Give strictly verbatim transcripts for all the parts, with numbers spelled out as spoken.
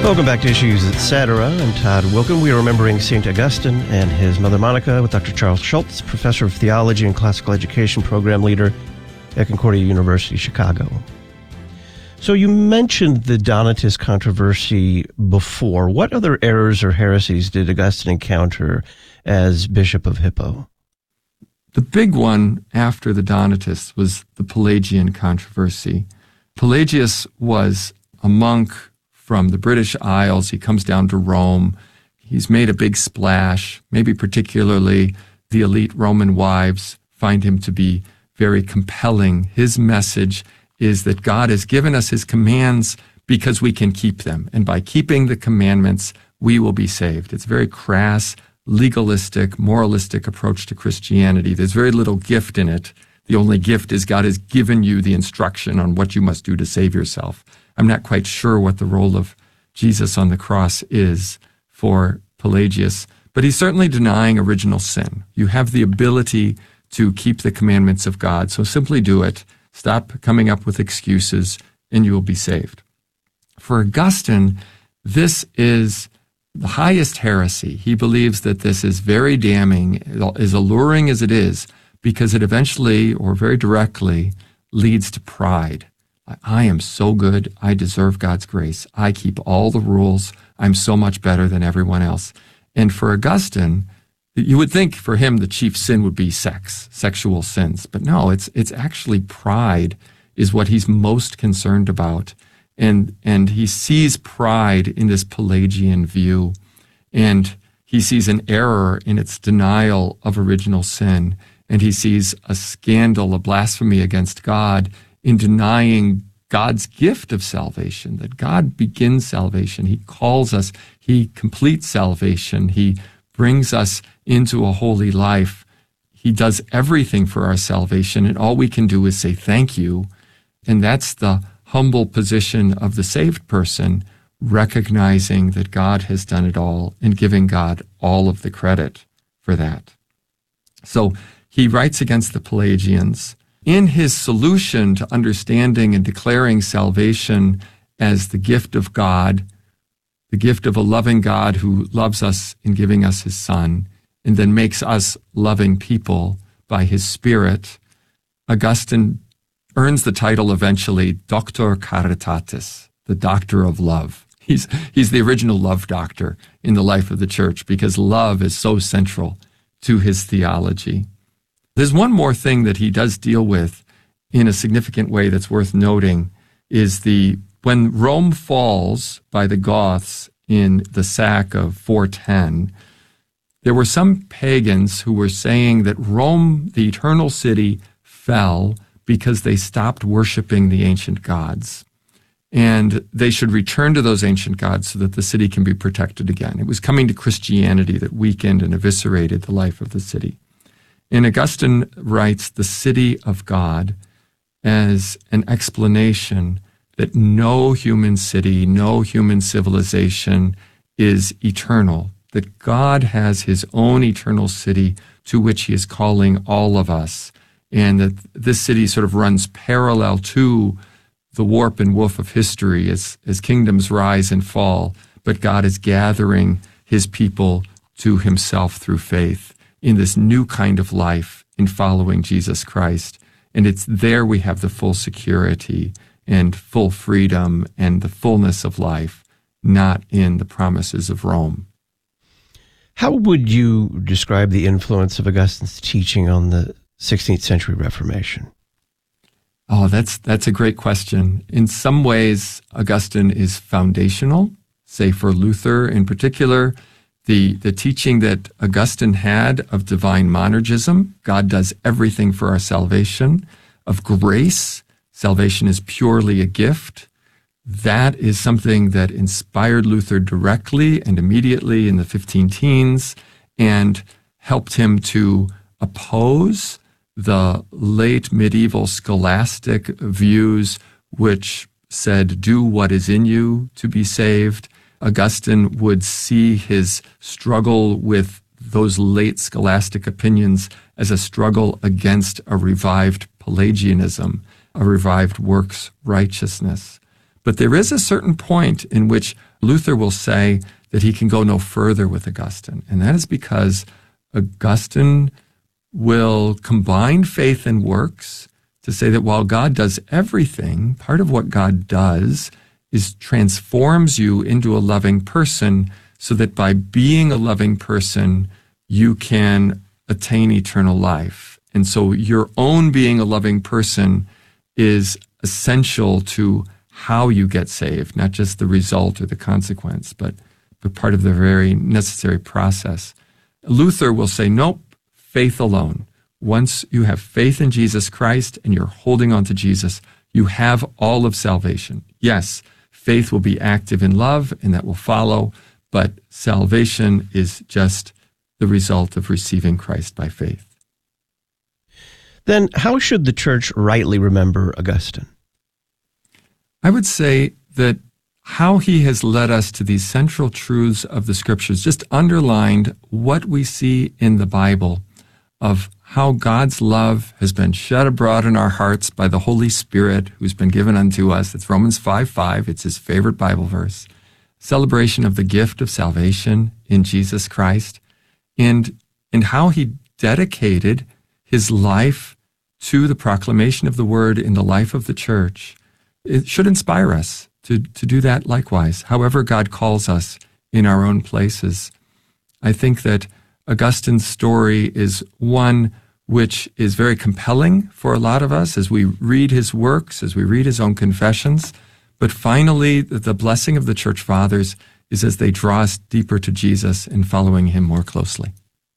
Welcome back to Issues et cetera. I'm Todd Wilken. We are remembering Saint Augustine and his mother Monica with Doctor Charles Schultz, professor of theology and classical education program leader at Concordia University, Chicago. So you mentioned the Donatist controversy before. What other errors or heresies did Augustine encounter as Bishop of Hippo? The big one after the Donatists was the Pelagian controversy. Pelagius was a monk from the British Isles. He comes down to Rome. He's made a big splash. Maybe particularly the elite Roman wives find him to be very compelling. His message is that God has given us his commands because we can keep them. And by keeping the commandments, we will be saved. It's a very crass, legalistic, moralistic approach to Christianity. There's very little gift in it. The only gift is God has given you the instruction on what you must do to save yourself. I'm not quite sure what the role of Jesus on the cross is for Pelagius, but he's certainly denying original sin. You have the ability to keep the commandments of God, so simply do it. Stop coming up with excuses, and you will be saved. For Augustine, this is the highest heresy. He believes that this is very damning, as alluring as it is, because it eventually, or very directly, leads to pride. I am so good. I deserve God's grace. I keep all the rules. I'm so much better than everyone else. And for Augustine, you would think for him the chief sin would be sex, sexual sins. But no, it's it's actually pride is what he's most concerned about. And, and he sees pride in this Pelagian view. And he sees an error in its denial of original sin. And he sees a scandal, a blasphemy against God in denying God's gift of salvation, that God begins salvation. He calls us, he completes salvation. He brings us into a holy life. He does everything for our salvation, and all we can do is say thank you. And that's the humble position of the saved person, recognizing that God has done it all and giving God all of the credit for that. So he writes against the Pelagians. In his solution to understanding and declaring salvation as the gift of God, the gift of a loving God who loves us in giving us his Son, and then makes us loving people by his Spirit, Augustine earns the title eventually Doctor Caritatis, the doctor of love. He's, he's the original love doctor in the life of the church because love is so central to his theology. There's one more thing that he does deal with in a significant way that's worth noting is the when Rome falls by the Goths in the sack of four ten, there were some pagans who were saying that Rome, the eternal city, fell because they stopped worshiping the ancient gods. And they should return to those ancient gods so that the city can be protected again. It was coming to Christianity that weakened and eviscerated the life of the city. And Augustine writes the city of God as an explanation that no human city, no human civilization is eternal, that God has his own eternal city to which he is calling all of us, and that this city sort of runs parallel to the warp and woof of history as, as kingdoms rise and fall, but God is gathering his people to himself through faith in this new kind of life in following Jesus Christ. And it's there we have the full security and full freedom and the fullness of life, not in the promises of Rome. How would you describe the influence of Augustine's teaching on the sixteenth century Reformation? Oh, that's that's a great question. In some ways, Augustine is foundational, say for Luther in particular. The, the teaching that Augustine had of divine monergism, God does everything for our salvation, of grace, salvation is purely a gift. That is something that inspired Luther directly and immediately in the fifteen teens and helped him to oppose the late medieval scholastic views which said, do what is in you to be saved. Augustine would see his struggle with those late scholastic opinions as a struggle against a revived Pelagianism, a revived works righteousness. But there is a certain point in which Luther will say that he can go no further with Augustine. And that is because Augustine will combine faith and works to say that while God does everything, part of what God does is transforms you into a loving person so that by being a loving person, you can attain eternal life. And so your own being a loving person is essential to how you get saved, not just the result or the consequence, but, but part of the very necessary process. Luther will say, nope, faith alone. Once you have faith in Jesus Christ and you're holding on to Jesus, you have all of salvation. Yes, faith will be active in love, and that will follow, but salvation is just the result of receiving Christ by faith. Then how should the church rightly remember Augustine? I would say that how he has led us to these central truths of the Scriptures just underlined what we see in the Bible of how God's love has been shed abroad in our hearts by the Holy Spirit who's been given unto us. It's Romans five five. It's his favorite Bible verse. Celebration of the gift of salvation in Jesus Christ, and, and how he dedicated his life to the proclamation of the word in the life of the church. It should inspire us to, to do that likewise, however God calls us in our own places. I think that Augustine's story is one which is very compelling for a lot of us as we read his works, as we read his own confessions. But finally, the blessing of the church fathers is as they draw us deeper to Jesus and following him more closely.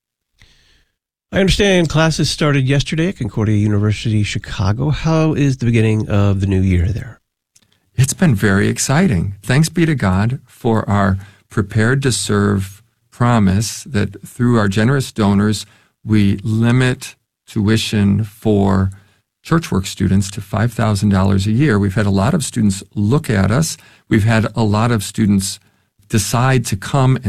I understand classes started yesterday at Concordia University, Chicago. How is the beginning of the new year there? It's been very exciting. Thanks be to God for our Prepared to Serve promise that through our generous donors, we limit tuition for churchwork students to five thousand dollars a year. We've had a lot of students look at us. We've had a lot of students decide to come and